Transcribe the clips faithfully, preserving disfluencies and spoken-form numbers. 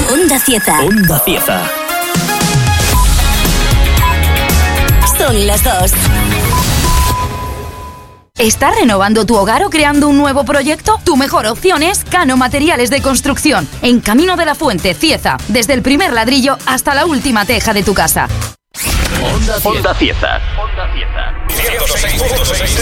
Onda Cieza. Onda Cieza. Son las dos. ¿Estás renovando tu hogar o creando un nuevo proyecto? Tu mejor opción es Cano Materiales de Construcción, en Camino de la Fuente, Cieza. Desde el primer ladrillo hasta la última teja de tu casa. Onda Cieza. Onda Cieza. Onda Cieza. ciento seis punto seis.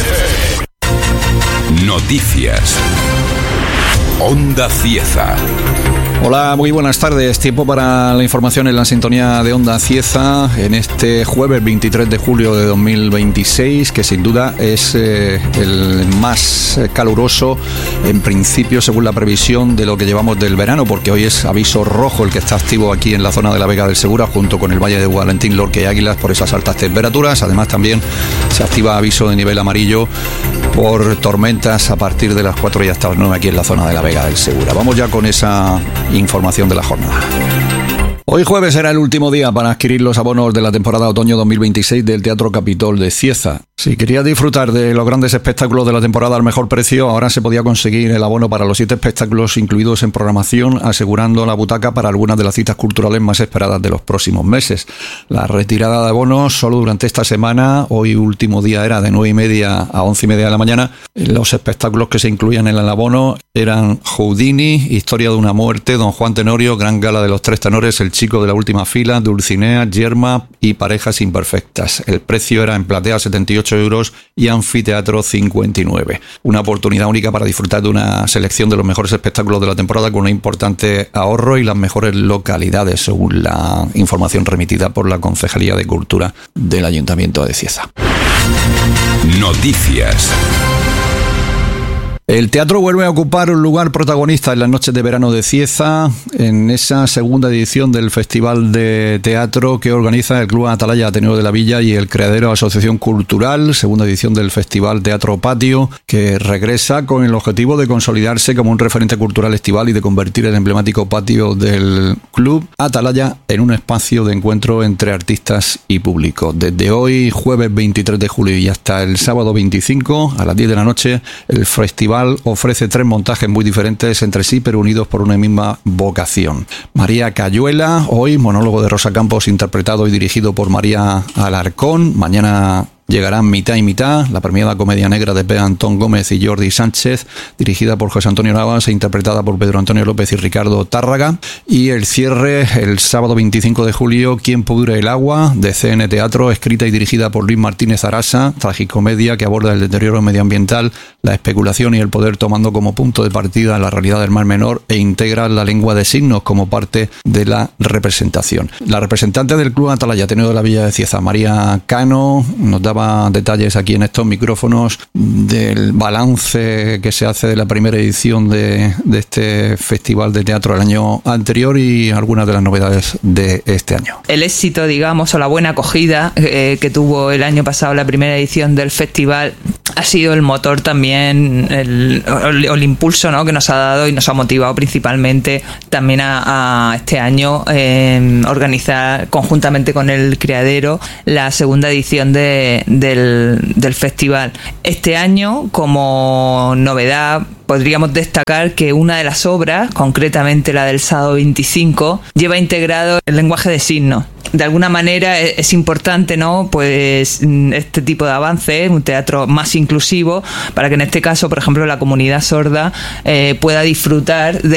Noticias. Onda Cieza. Hola, muy buenas tardes. Tiempo para la información en la sintonía de Onda Cieza en este jueves veintitrés de julio de dos mil veintiséis, que sin duda es eh, el más caluroso en principio según la previsión de lo que llevamos del verano, porque hoy es aviso rojo el que está activo aquí en la zona de la Vega del Segura junto con el Valle de Valentín, Lorca y Águilas por esas altas temperaturas. Además también se activa aviso de nivel amarillo por tormentas a partir de las cuatro y hasta las nueve aquí en la zona de la Vega del Segura. Vamos ya con esa información de la jornada. Hoy jueves será el último día para adquirir los abonos de la temporada otoño dos mil veintiséis del Teatro Capitol de Cieza. Si querías disfrutar de los grandes espectáculos de la temporada al mejor precio, ahora se podía conseguir el abono para los siete espectáculos incluidos en programación, asegurando la butaca para algunas de las citas culturales más esperadas de los próximos meses. La retirada de abonos solo durante esta semana, hoy último día era de nueve y media a once y media de la mañana. Los espectáculos que se incluían en el abono eran Houdini, Historia de una muerte, Don Juan Tenorio, Gran Gala de los Tres Tenores, El Chico de la Última Fila, Dulcinea, Yerma y Parejas Imperfectas. El precio era en platea setenta y ocho euros y anfiteatro cincuenta y nueve. Una oportunidad única para disfrutar de una selección de los mejores espectáculos de la temporada con un importante ahorro y las mejores localidades, según la información remitida por la Concejalía de Cultura del Ayuntamiento de Cieza. Noticias. El teatro vuelve a ocupar un lugar protagonista en las noches de verano de Cieza, en esa segunda edición del Festival de Teatro que organiza el Club Atalaya Ateneo de la Villa y el Criadero Asociación Cultural, segunda edición del Festival Teatro Patio, que regresa con el objetivo de consolidarse como un referente cultural estival y de convertir el emblemático patio del Club Atalaya en un espacio de encuentro entre artistas y público. Desde hoy, jueves veintitrés de julio y hasta el sábado veinticinco, a las diez de la noche, el Festival ofrece tres montajes muy diferentes entre sí, pero unidos por una misma vocación. María Cayuela, hoy monólogo de Rosa Campos interpretado y dirigido por María Alarcón. Mañana llegarán Mitad y Mitad, la premiada comedia negra de P. Antón Gómez y Jordi Sánchez, dirigida por José Antonio Navas e interpretada por Pedro Antonio López y Ricardo Tárraga. Y el cierre, el sábado veinticinco de julio, ¿Quién pudre el agua?, de C N Teatro, escrita y dirigida por Luis Martínez Arasa, tragicomedia que aborda el deterioro medioambiental, la especulación y el poder tomando como punto de partida la realidad del Mar Menor e integra la lengua de signos como parte de la representación. La representante del Club Atalaya Ateneo de la Villa de Cieza, María Cano, nos daba detalles aquí en estos micrófonos del balance que se hace de la primera edición de, de este Festival de Teatro el año anterior y algunas de las novedades de este año. El éxito, digamos, o la buena acogida eh, que tuvo el año pasado la primera edición del festival ha sido el motor también, el, el, el impulso, ¿no?, que nos ha dado y nos ha motivado principalmente también a, a este año eh, organizar conjuntamente con el Criadero la segunda edición de, del, del festival. Este año, como novedad, podríamos destacar que una de las obras, concretamente la del sábado veinticinco, lleva integrado el lenguaje de signos. De alguna manera es importante, ¿no?, pues este tipo de avance, un teatro más inclusivo, para que en este caso, por ejemplo, la comunidad sorda eh, pueda disfrutar de